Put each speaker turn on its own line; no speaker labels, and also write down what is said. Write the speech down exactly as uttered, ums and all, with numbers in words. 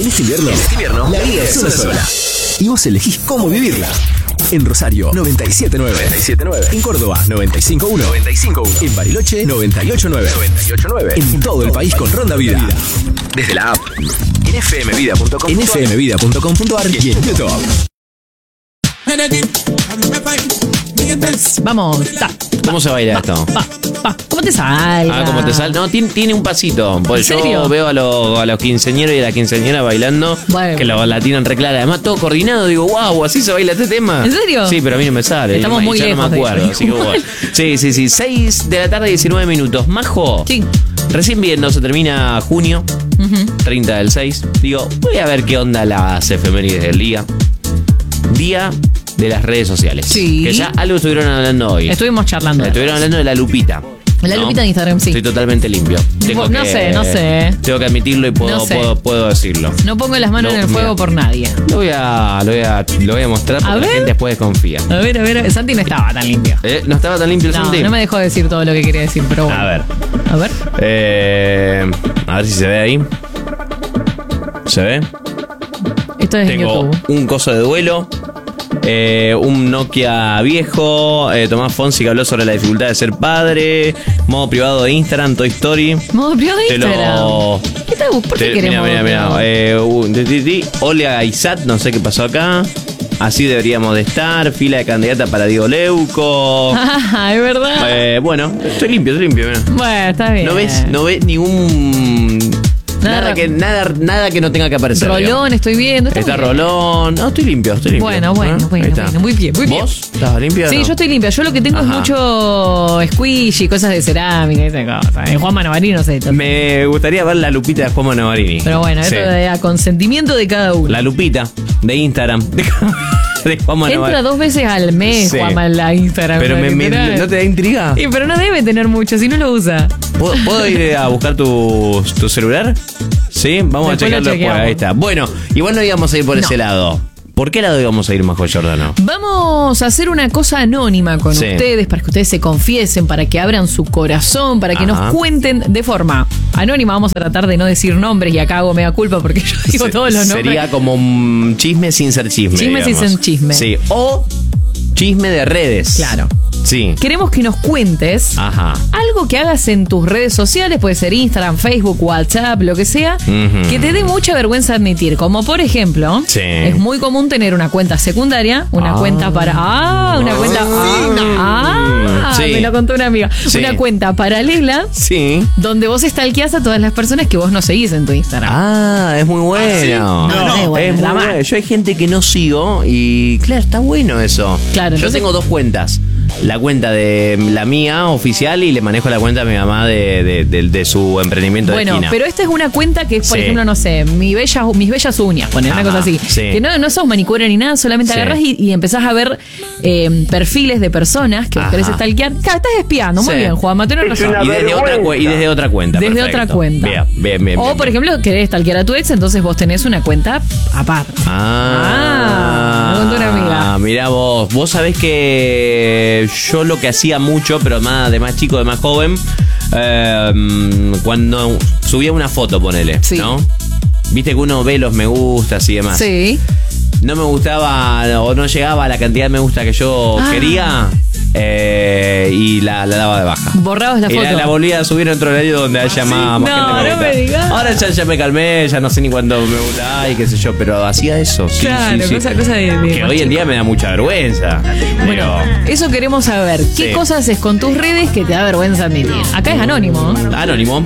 En este invierno, en este invierno la vida es una sola. Y vos elegís cómo vivirla. En Rosario, noventa y siete punto nueve. En Córdoba, noventa y cinco punto uno. En Bariloche, noventa y ocho punto nueve. En todo el país con Ronda Vida. Desde la app, en f m vida punto com. En f m vida punto com punto a r y en YouTube.
Vamos, ta,
¿Cómo se baila esto?
pa, pa. ¿Cómo te salga?
Ah, ¿cómo te sale? No, tiene, tiene un pasito. Pues
¿En
yo
serio?
veo a los, a los quinceañeros y a la quinceañera bailando,
Bueno.
que la, la tienen re clara. Además, todo coordinado. Digo, wow, así se baila este tema.
¿En serio?
Sí, pero a mí no me sale.
Estamos
Y
muy
ya
lejos
no me
de
acuerdo.
eso.
Así que bueno. Sí, sí, sí. seis de la tarde, diecinueve minutos. Majo.
Sí.
Recién viendo, se termina junio,
Ujú.
treinta del seis. Digo, voy a ver qué onda las efemérides del día. Día de las redes sociales.
Sí.
Que ya algo estuvieron hablando hoy.
Estuvimos charlando.
Estuvieron hablando de la lupita.
La lupita de Instagram, sí.
Estoy totalmente limpio. Tengo
No
que-
sé, no sé.
Tengo que admitirlo y puedo,
No sé.
puedo, puedo decirlo.
No pongo las manos
No,
en el fuego
mira.
por nadie.
Lo voy a, lo voy a, lo voy a mostrar porque
A
la
ver.
gente después desconfía.
A ver, a ver. Santi no estaba tan limpio.
¿Eh? ¿No estaba tan limpio el
No,
Santi?
no me dejó decir todo lo que quería decir, pero bueno.
A ver.
A ver.
Eh, a ver si se ve ahí. ¿Se ve?
Esto es en
Tengo
YouTube.
un coso de duelo. Eh, un Nokia viejo. eh, Tomás Fonsi que habló sobre la dificultad de ser padre. Modo privado de Instagram, Toy Story.
Modo privado de
Te lo-
Instagram. ¿Qué tal? ¿Por qué
Te-
queremos?
Mira, mira,
modo
mira. Eh, uh, ti, ti, ti, Olga Isat, no sé qué pasó acá. Así deberíamos de estar. Fila de candidata para Diego Leuco.
Ah, es verdad.
Eh, bueno, estoy limpio, estoy limpio. Mira.
Bueno, está bien.
No ves, no ves ningún.
Nada.
Nada, que, nada, nada que no tenga que aparecer.
Rolón,
digamos.
estoy viendo.
Está
muy bien.
Rolón. No, estoy limpio, estoy limpio.
Bueno, bueno,
¿Eh?
bueno,
Ahí está.
bueno. Muy bien, muy bien.
¿Vos? ¿Estás limpio? o
Sí,
no?
yo estoy limpia. Yo lo que tengo
Ajá.
es mucho squishy, cosas de cerámica y esas cosas. En Juan Manovarini no sé.
Me gustaría ver la lupita de Juan Navarini.
Pero bueno,
Sí.
esto de a consentimiento de cada uno.
La lupita de Instagram. De, de Juan
Entra
Navarini.
dos veces al mes,
Sí.
Juanma, en la Instagram.
Pero me, me-
literal.
¿no te da intriga?
Sí, pero no debe tener mucho, si no lo usa.
¿Puedo, puedo ir a buscar tu, tu celular? Sí, vamos
Después
a checarlo
lo
después.
chequeamos.
Ahí está. Bueno, igual no íbamos a ir por
No.
ese lado. ¿Por qué lado íbamos a ir, Majo Giordano?
Vamos a hacer una cosa anónima con
Sí.
ustedes, para que ustedes se confiesen, para que abran su corazón, para que
Ajá.
nos cuenten de forma anónima. Vamos a tratar de no decir nombres y acá hago mea culpa porque yo digo
Se-
todos los nombres.
Sería como un chisme sin ser chisme.
Chisme sin
digamos.
ser chisme.
Sí. O chisme de redes.
Claro.
Sí.
Queremos que nos cuentes
Ajá.
algo que hagas en tus redes sociales, puede ser Instagram, Facebook, WhatsApp, lo que sea,
Ujú.
que te dé mucha vergüenza admitir. Como por ejemplo,
Sí.
es muy común tener una cuenta secundaria, una
Ah.
cuenta para... Ah, una cuenta... Ah, ah,
Sí.
me lo contó una amiga.
Sí.
Una cuenta paralela
Sí.
donde vos stalkeás a todas las personas que vos no seguís en tu Instagram.
Ah, es muy bueno.
No, no es bueno,
Es muy
la más.
bueno. Yo hay gente que no sigo y claro, está bueno eso.
Claro,
Yo
entonces-
tengo dos cuentas. La cuenta de la mía oficial y le manejo la cuenta de mi mamá de, de, de- de su emprendimiento de
Bueno,
esquina.
pero esta es una cuenta que es, por
Sí.
ejemplo, no sé, mi bella, mis bellas uñas, poner una
Ajá,
cosa así.
sí.
Que no, no sos manicura ni nada, solamente
Sí.
agarras y, y empezás a ver eh, perfiles de personas que vos
Ajá.
querés stalkear. Claro, estás espiando, muy
Sí.
bien, Juan Mateo, razón.
y, desde otra, cu- y desde otra cuenta.
Desde
perfecto.
otra cuenta.
Bien, bien, bien.
O,
bien,
por
bien.
ejemplo, querés stalkear a tu ex, entonces vos tenés una cuenta aparte.
Ah,
Ah, me contó una amiga.
Mirá vos, vos sabés que yo lo que hacía mucho, pero más de más chico, de más joven, eh, cuando subía una foto, ponele,
Sí.
¿no? Viste que uno ve los me gustas y demás.
Sí.
No me gustaba o no llegaba a la cantidad de me gusta que yo
Ah.
quería eh, y la, la daba de baja.
Borrabas la
Y
foto.
la, la volvía a subir en otro horario donde haya más, más
No,
gente
no
conectada.
me digas.
Ahora ya, ya me calmé, ya no sé ni cuándo me gusta, ay, qué sé yo, pero hacía eso. Sí,
Claro,
sí, sí.
cosa- cosa de- de
Que
más
hoy en
chico.
día me da mucha vergüenza.
Bueno,
Digo,
eso queremos saber. ¿Qué
Sí.
cosas haces con tus redes que te da vergüenza admitir? Acá es anónimo, ¿eh?
anónimo.